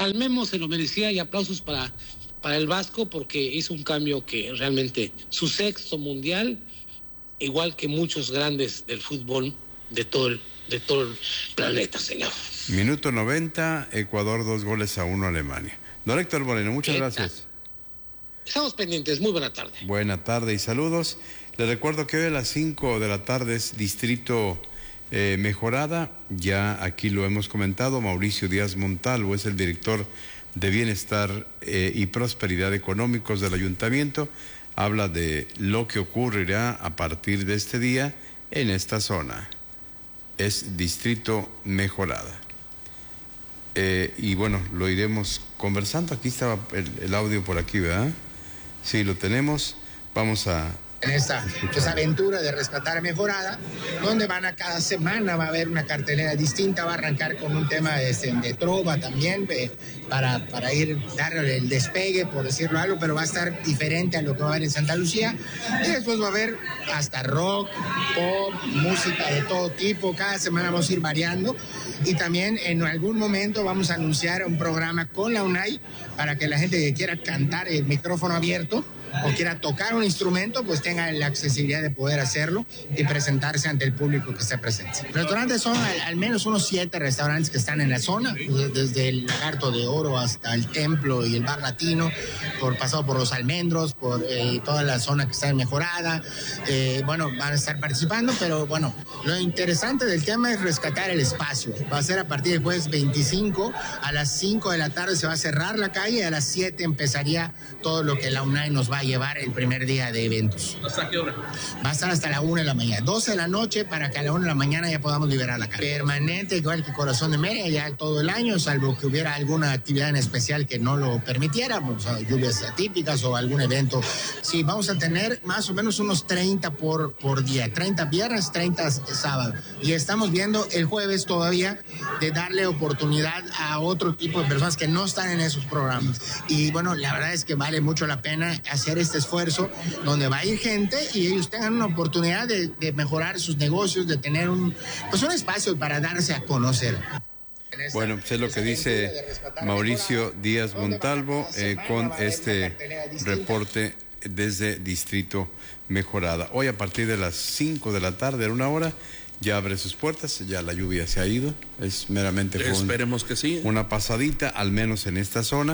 San Memo se lo merecía y aplausos para el Vasco porque hizo un cambio que realmente su sexto mundial, igual que muchos grandes del fútbol de todo el planeta, señor. Minuto 90, Ecuador 2-1 a Alemania. Don Héctor Moreno, muchas gracias. Estamos pendientes, muy buena tarde. Buena tarde y saludos. Les recuerdo que hoy a las 5 de la tarde es Distrito Mejorada. Ya aquí lo hemos comentado, Mauricio Díaz Montalvo es el director de Bienestar y Prosperidad Económicos del Ayuntamiento. Habla de lo que ocurrirá a partir de este día en esta zona. Es Distrito Mejorada. Y bueno, lo iremos conversando. Aquí estaba el audio por aquí, ¿verdad? Sí, lo tenemos. Vamos a... En esta aventura de Rescatar Mejorada, donde cada semana va a haber una cartelera distinta, va a arrancar con un tema de trova también, para dar el despegue, por decirlo algo, pero va a estar diferente a lo que va a haber en Santa Lucía, y después va a haber hasta rock, pop, música de todo tipo, cada semana vamos a ir variando, y también en algún momento vamos a anunciar un programa con la UNAI, para que la gente que quiera cantar el micrófono abierto, o quiera tocar un instrumento, pues tenga la accesibilidad de poder hacerlo y presentarse ante el público que esté presente. Los restaurantes son al menos unos 7 restaurantes que están en la zona, desde el Lagarto de Oro hasta el Templo y el Bar Latino, pasado por los Almendros, por toda la zona que está en Mejorada. Van a estar participando, pero bueno, lo interesante del tema es rescatar el espacio. Va a ser a partir del jueves 25, a las 5 de la tarde se va a cerrar la calle y a las 7 empezaría todo lo que la UNAI nos va a llevar el primer día de eventos. ¿Hasta qué hora? Va a estar hasta la 1 de la mañana, 12 de la noche, para que a la 1 de la mañana ya podamos liberar la calle. Permanente, igual que Corazón de Mérida, ya todo el año, salvo que hubiera alguna actividad en especial que no lo permitiera, pues, lluvias atípicas o algún evento. Sí, vamos a tener más o menos unos 30 por día, 30 viernes, 30 sábado. Y estamos viendo el jueves todavía de darle oportunidad a otro tipo de personas que no están en esos programas. Y bueno, la verdad es que vale mucho la pena hacer este esfuerzo donde va a ir gente y ellos tengan una oportunidad de mejorar sus negocios, de tener un espacio para darse a conocer. Bueno, pues es lo que dice Mauricio Díaz Montalvo con este reporte desde Distrito Mejorada. Hoy a partir de las 5 de la tarde, en 1 hora, ya abre sus puertas, ya la lluvia se ha ido, es meramente esperemos que sí. Una pasadita, al menos en esta zona,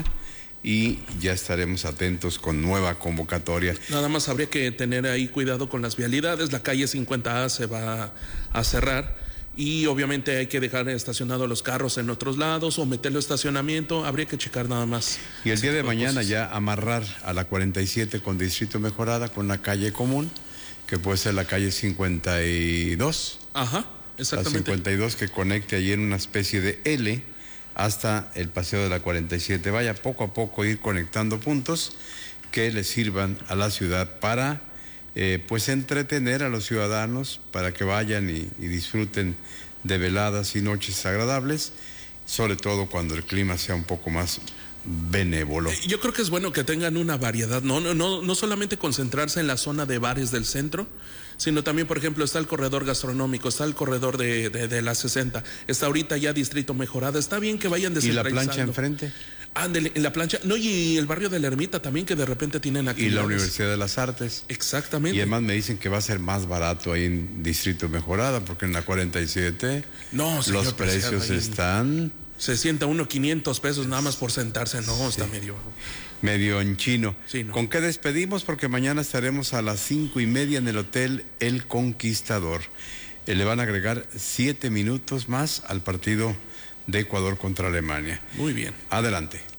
y ya estaremos atentos con nueva convocatoria. Nada más habría que tener ahí cuidado con las vialidades, la calle 50A se va a cerrar y obviamente hay que dejar estacionados los carros en otros lados o meterlo estacionamiento, habría que checar nada más. Y el día de mañana ya amarrar a la 47 con Distrito Mejorada con la calle común, que puede ser la calle 52. Ajá, exactamente. La 52 que conecte allí en una especie de L hasta el paseo de la 47. Vaya poco a poco ir conectando puntos que les sirvan a la ciudad para pues entretener a los ciudadanos, para que vayan y disfruten de veladas y noches agradables, sobre todo cuando el clima sea un poco más benévolo. Yo creo que es bueno que tengan una variedad, no solamente concentrarse en la zona de bares del centro, sino también, por ejemplo, está el corredor gastronómico, está el corredor de la 60, está ahorita ya Distrito Mejorada, está bien que vayan descentralizando. ¿Y la plancha enfrente? Ándele, en la plancha, no, y el barrio de la Ermita también, que de repente tienen actividades. Y la Universidad de las Artes. Exactamente. Y además me dicen que va a ser más barato ahí en Distrito Mejorada, porque en la 47 los precios están... Se sienta uno 500 pesos nada más por sentarse, no, está medio en chino. Sí, no. ¿Con qué despedimos? Porque mañana estaremos a las 5:30 en el Hotel El Conquistador. Le van a agregar 7 minutos más al partido de Ecuador contra Alemania. Muy bien. Adelante.